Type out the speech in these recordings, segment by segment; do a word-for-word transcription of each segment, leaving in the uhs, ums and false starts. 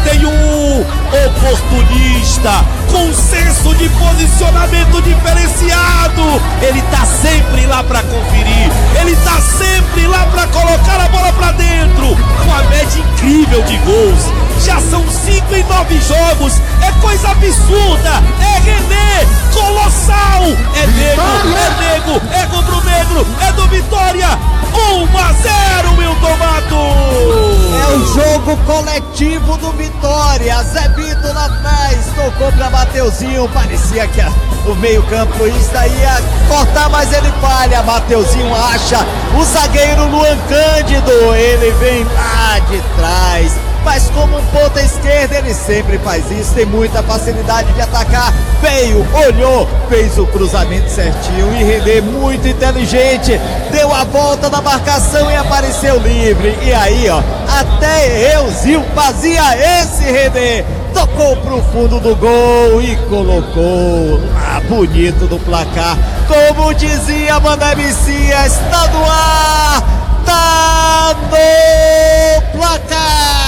tem um oportunista com senso de posicionamento diferenciado. Ele tá sempre lá pra conferir, ele tá sempre lá pra colocar a bola pra dentro. Uma média incrível de gols, já são cinco em nove jogos, é coisa absurda. É René, colossal, é nego, é nego, é rubro-negro, é do Vitória. um a zero, Milton Matos. É o jogo coletivo do Vitória. Zé Bito lá atrás, tocou pra Mateuzinho, parecia que a, o meio campoista ia cortar, mas ele falha. Mateuzinho acha o zagueiro Luan Cândido, ele vem lá de trás, mas como um ponta esquerda ele sempre faz isso, tem muita facilidade de atacar. Veio, olhou, fez o cruzamento certinho e René muito inteligente, deu a volta na marcação e apareceu livre. E aí, ó, até Euzinho fazia esse. René tocou pro fundo do gol e colocou lá bonito no placar. Como dizia Mané Messias, está no ar, tá no placar.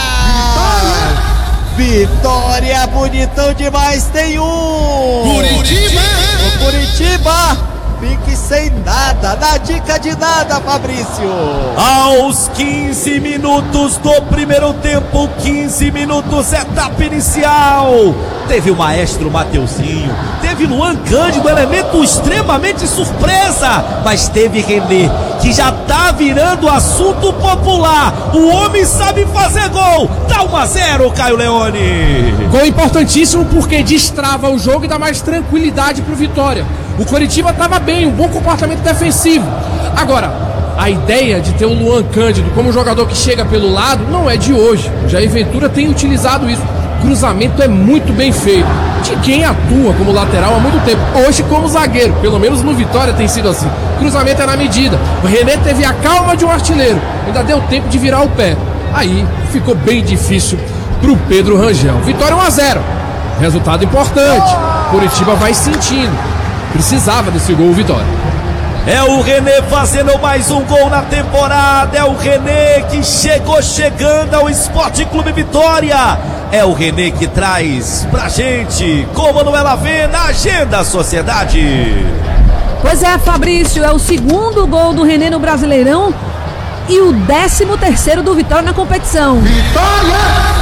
Vitória, bonitão demais, tem um. Curitiba! O Curitiba fique sem nada, na dica de nada, Fabrício. Aos quinze minutos do primeiro tempo, quinze minutos, etapa inicial. Teve o maestro Mateuzinho, teve Luan Cândido, elemento extremamente surpresa, mas teve René, que já tá virando assunto popular. O homem sabe fazer gol. Tá um a zero, Caio Leone. Gol importantíssimo porque destrava o jogo e dá mais tranquilidade pro Vitória. O Coritiba estava bem, um bom comportamento defensivo. Agora, a ideia de ter o Luan Cândido como jogador que chega pelo lado não é de hoje. O Jair Ventura tem utilizado isso. O cruzamento é muito bem feito, de quem atua como lateral há muito tempo. Hoje como zagueiro, pelo menos no Vitória tem sido assim. O cruzamento é na medida. O René teve a calma de um artilheiro, ainda deu tempo de virar o pé. Aí ficou bem difícil pro Pedro Rangel. Vitória um a zero, resultado importante. Curitiba vai sentindo, precisava desse gol, Vitória. É o René fazendo mais um gol na temporada. É o René que chegou chegando ao Esporte Clube Vitória. É o René que traz pra gente, com Manuela Vê na Agenda Sociedade. Pois é, Fabrício, é o segundo gol do René no Brasileirão e o décimo terceiro do Vitória na competição. Vitória!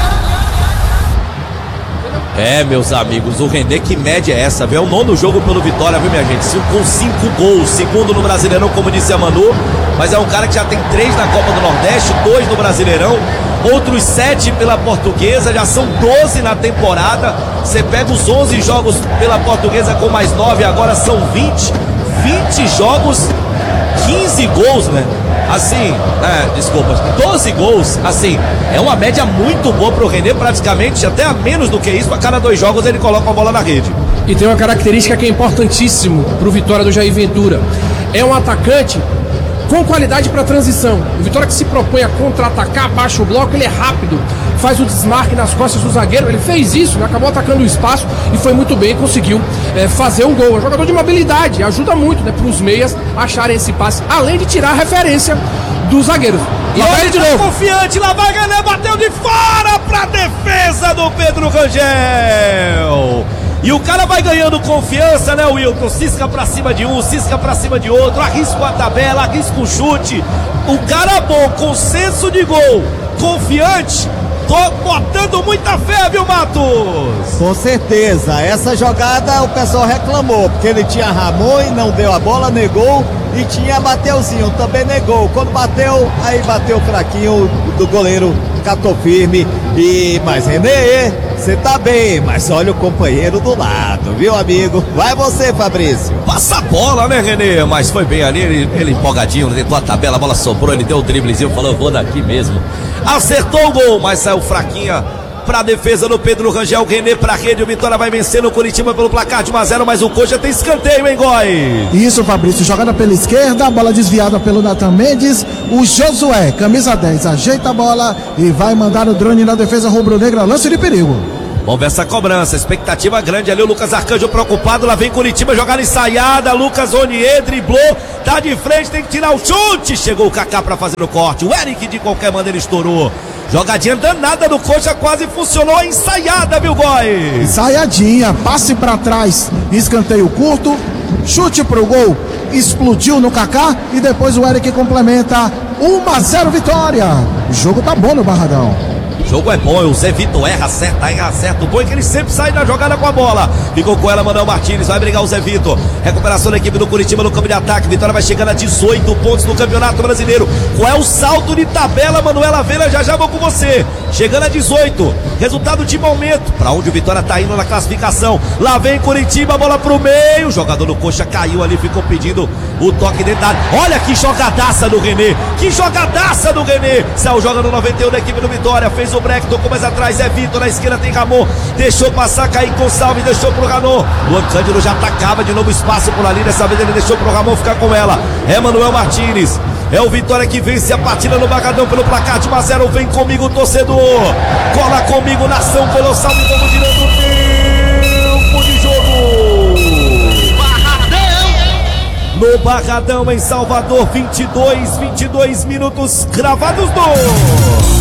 É, meus amigos, o René, que média é essa, viu? É o nono jogo pelo Vitória, viu, minha gente? Com cinco gols, segundo no Brasileirão, como disse a Manu, mas é um cara que já tem três na Copa do Nordeste, dois no Brasileirão, outros sete pela Portuguesa, já são doze na temporada. Você pega os onze jogos pela Portuguesa com mais nove, agora são vinte, vinte jogos, quinze gols, né? Assim, é, desculpa, doze gols, assim, é uma média muito boa pro René, praticamente até a menos do que isso, a cada dois jogos ele coloca a bola na rede. E tem uma característica que é importantíssimo pro Vitória do Jair Ventura, é um atacante com qualidade para transição. O Vitória que se propõe a contra-atacar, baixa o bloco, ele é rápido, faz o desmarque nas costas do zagueiro, ele fez isso, né? Acabou atacando o espaço e foi muito bem, conseguiu é, fazer um gol. É um jogador de mobilidade, ajuda muito, né, para os meias acharem esse passe, além de tirar a referência dos zagueiros. E olha ele de novo, confiante, lá vai René, bateu de fora pra defesa do Pedro Rangel. E o cara vai ganhando confiança, né, Wilton? Cisca pra cima de um, cisca pra cima de outro, arrisca a tabela, arrisca o chute. O cara bom, com senso de gol, confiante, tô botando muita fé, viu, Matos? Com certeza, essa jogada o pessoal reclamou, porque ele tinha Ramon e não deu a bola, negou, e tinha Mateuzinho, também negou. Quando bateu, aí bateu fraquinho, do goleiro catou firme. E, mas René, você tá bem, mas olha o companheiro do lado, viu, amigo? Vai você, Fabrício. Passa a bola, né, René? Mas foi bem ali, ele, ele empolgadinho, tentou a tabela, a bola sobrou, ele deu o driblezinho, falou, vou daqui mesmo. Acertou o gol, mas saiu fraquinha pra defesa do Pedro Rangel. René pra rede, o Vitória vai vencer no Curitiba pelo placar de um a zero, mas o Coxa tem escanteio, hein, Gói? Isso, Fabrício, jogada pela esquerda, bola desviada pelo Nathan Mendes, o Josué, camisa dez, ajeita a bola e vai mandar o drone na defesa rubro-negra, lance de perigo. Vamos ver essa cobrança, expectativa grande ali, o Lucas Arcanjo preocupado, lá vem Curitiba, jogada ensaiada, Lucas Onier driblou, tá de frente, tem que tirar o chute, chegou o Kaká pra fazer o corte, o Eric de qualquer maneira estourou. Jogadinha danada do Coxa, quase funcionou, ensaiada, viu, Gói? Ensaiadinha, passe pra trás, escanteio curto, chute pro gol, explodiu no Kaká e depois o Eric complementa. um a zero Vitória. O jogo tá bom no Barradão. O jogo é bom, o Zé Vitor erra, acerta, erra, acerta. O bom é que ele sempre sai na jogada com a bola. Ficou com ela, Manuel Martins, vai brigar o Zé Vitor. Recuperação da equipe do Curitiba no campo de ataque. Vitória vai chegando a dezoito pontos no Campeonato Brasileiro. Qual é o salto de tabela, Manuela Veira? Já já vou com você. Chegando a dezoito. Resultado de momento. Pra onde o Vitória tá indo na classificação. Lá vem Curitiba, bola pro meio. O jogador do Coxa caiu ali, ficou pedindo o toque dentro da área. Olha que jogadaça do René. Que jogadaça do René. Saiu jogando noventa e um da equipe do Vitória. Fez o break, tocou mais atrás, é Vitor, na esquerda tem Ramon, deixou passar, cair Gonçalves, deixou pro Ramon, Luan Cândido já atacava de novo espaço por ali, dessa vez ele deixou pro Ramon ficar com ela, é Manuel Martins, é o Vitória que vence a partida no Barradão pelo placar de um a zero, vem comigo torcedor, cola comigo nação colossal e vamos tirando o tempo de jogo. Barradão! No Barradão em Salvador, vinte e dois, vinte e dois minutos cravados no...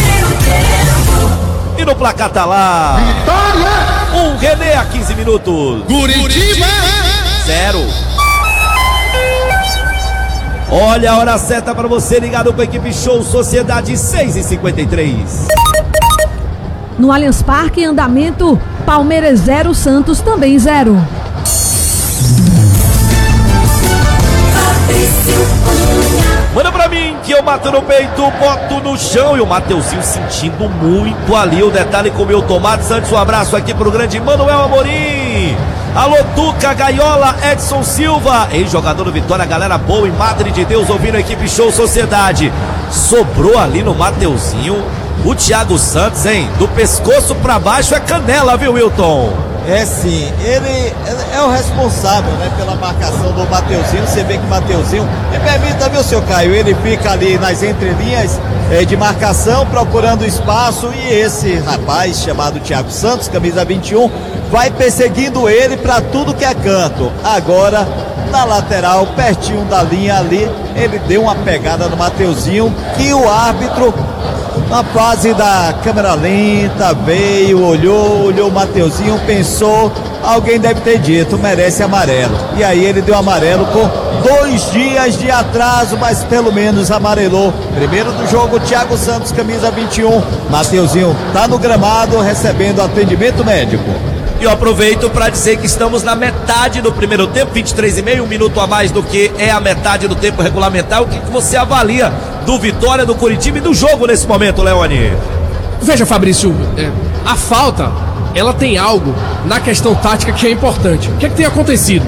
E no placar tá lá. Vitória! Um René a quinze minutos. Curitiba! Zero. Olha a hora certa para você ligado com a equipe Show Sociedade, seis e cinquenta e três. No Allianz Parque, andamento, Palmeiras zero, Santos também zero. Manda pra mim que eu mato no peito, boto no chão. E o Mateuzinho sentindo muito ali o detalhe com o meu tomate. Santos, um abraço aqui pro grande Manuel Amorim. Alô, Tuca, Gaiola, Edson Silva, ex-jogador do Vitória, galera boa e Madre de Deus ouvindo a equipe Show Sociedade. Sobrou ali no Mateuzinho o Thiago Santos, hein? Do pescoço pra baixo é canela, viu, Wilton? É sim, ele é o responsável, né, pela marcação do Mateuzinho. Você vê que o Mateuzinho, me permita, viu, seu Caio, ele fica ali nas entrelinhas é, de marcação, procurando espaço, e esse rapaz chamado Thiago Santos, camisa vinte e um, vai perseguindo ele para tudo que é canto. Agora, na lateral, pertinho da linha ali, ele deu uma pegada no Mateuzinho, que o árbitro, na fase da câmera lenta, veio, olhou, olhou o Mateuzinho, pensou, alguém deve ter dito, merece amarelo. E aí ele deu amarelo com dois dias de atraso, mas pelo menos amarelou. Primeiro do jogo, Thiago Santos, camisa vinte e um. Mateuzinho tá no gramado recebendo atendimento médico. E eu aproveito para dizer que estamos na metade do primeiro tempo, vinte e três e meio, um minuto a mais do que é a metade do tempo regulamentar. O que você avalia do Vitória, do Curitiba e do jogo nesse momento, Leone? Veja, Fabrício, é, a falta, ela tem algo na questão tática que é importante. O que é que tem acontecido?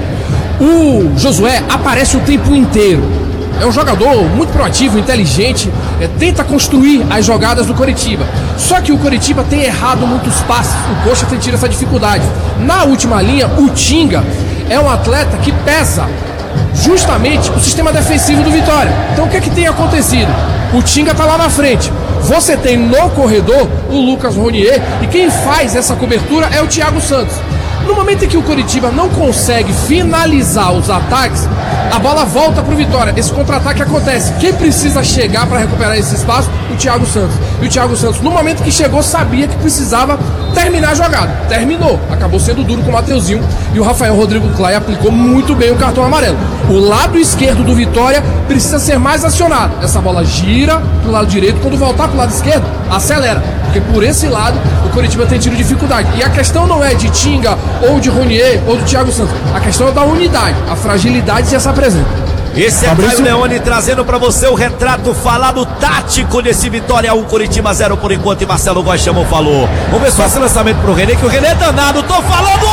O Josué aparece o tempo inteiro. É um jogador muito proativo, inteligente, é, tenta construir as jogadas do Coritiba. Só que o Coritiba tem errado muitos passes, o Coxa tem tido essa dificuldade. Na última linha, o Tinga é um atleta que pesa justamente o sistema defensivo do Vitória. Então o que é que tem acontecido? O Tinga tá lá na frente. Você tem no corredor o Lucas Ronier e quem faz essa cobertura é o Thiago Santos. No momento em que o Coritiba não consegue finalizar os ataques, a bola volta para o Vitória. Esse contra-ataque acontece. Quem precisa chegar para recuperar esse espaço? O Thiago Santos. E o Thiago Santos, no momento que chegou, sabia que precisava terminar a jogada. Terminou. Acabou sendo duro com o Mateuzinho. E o Rafael Rodrigo Clay aplicou muito bem o cartão amarelo. O lado esquerdo do Vitória precisa ser mais acionado. Essa bola gira para o lado direito. Quando voltar para o lado esquerdo, acelera. Porque por esse lado, o Coritiba tem tido dificuldade. E a questão não é de Tinga, ou de Ronier, ou do Thiago Santos. A questão é da unidade. A fragilidade já se apresenta. Esse é Fabrício... Caio Leone trazendo pra você o retrato falado tático desse Vitória um, Curitiba zero por enquanto, e Marcelo Góes chamou, falou. Vamos ver só esse lançamento pro René, que o René é danado, tô falando,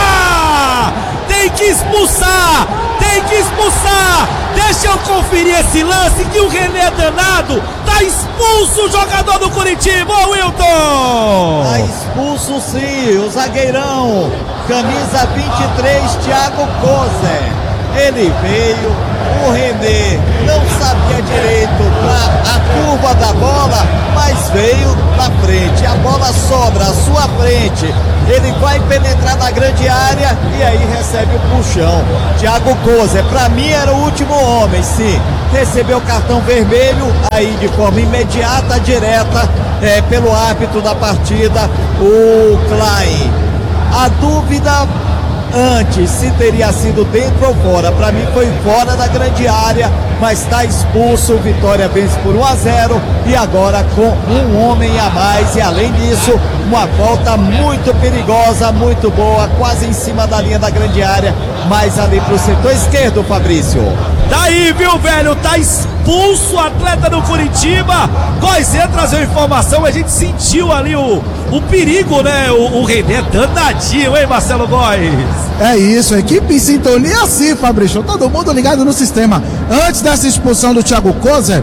opa! Tem que expulsar, tem que expulsar, deixa eu conferir esse lance, que o René é danado, tá expulso o jogador do Curitiba, ô Wilton! Tá expulso sim, o zagueirão, camisa vinte e três, Thiago Kozer. Ele veio, o René não sabia direito pra a curva da bola, mas veio na frente. A bola sobra à sua frente. Ele vai penetrar na grande área e aí recebe o puxão. Thiago Kozer, pra mim era o último homem, sim. Recebeu cartão vermelho, aí de forma imediata, direta, é, pelo árbitro da partida, o Klein. A dúvida antes se teria sido dentro ou fora. Para mim foi fora da grande área, mas está expulso. Vitória vence por um a zero e agora com um homem a mais. E além disso, uma volta muito perigosa, muito boa, quase em cima da linha da grande área, mais ali pro setor esquerdo, Fabrício. Daí, viu, velho? Tá expulso o atleta do Curitiba. Góis trazeu informação, a gente sentiu ali o, o perigo, né? O, o René danadinho, hein, Marcelo Góis? É isso, equipe em sintonia assim, Fabrício. Todo mundo ligado no sistema. Antes dessa expulsão do Thiago Kozer,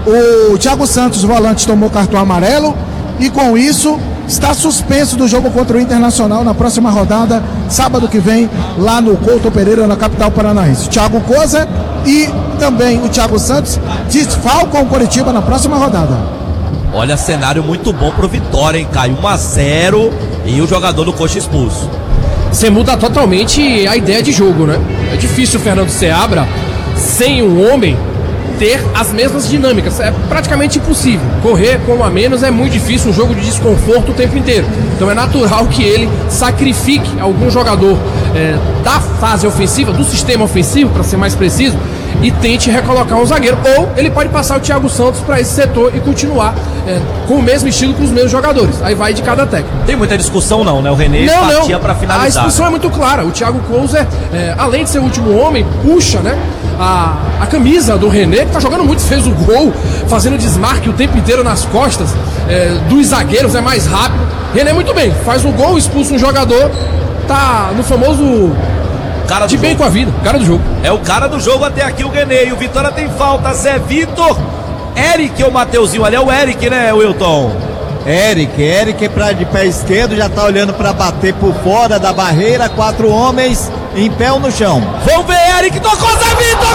o Thiago Santos, volante, tomou cartão amarelo e com isso está suspenso do jogo contra o Internacional na próxima rodada, sábado que vem, lá no Couto Pereira, na capital paranaense. Thiago Kozer e também o Thiago Santos desfalcam o Curitiba na próxima rodada. Olha, cenário muito bom pro Vitória, hein? Cai um a zero e o jogador do Coxa expulso. Você muda totalmente a ideia de jogo, né? É difícil o Fernando Seabra, sem um homem, ter as mesmas dinâmicas. É praticamente impossível. Correr com um a menos é muito difícil, um jogo de desconforto o tempo inteiro. Então é natural que ele sacrifique algum jogador é, da fase ofensiva, do sistema ofensivo, para ser mais preciso, e tente recolocar um zagueiro. Ou ele pode passar o Thiago Santos para esse setor e continuar é, com o mesmo estilo, com os mesmos jogadores. Aí vai de cada técnico. Tem muita discussão não, né? O René não, partia não. para finalizar. A expulsão é muito clara. O Thiago Kozer, é, além de ser o último homem, puxa, né? A, a camisa do René, que tá jogando muito, fez o gol, fazendo desmarque o tempo inteiro nas costas é, dos zagueiros, é mais rápido. René muito bem, faz o gol, expulsa um jogador, tá no famoso cara de do bem jogo. com a vida, cara do jogo. É o cara do jogo até aqui, o René. E o Vitória tem falta, Zé Vitor, Eric ou Mateuzinho, ali é o Eric, né, Wilton? Eric, Eric pra, de pé esquerdo, já tá olhando para bater por fora da barreira, quatro homens em pé ou no chão. Vamos ver, Eric, tocou, Zé Vitor,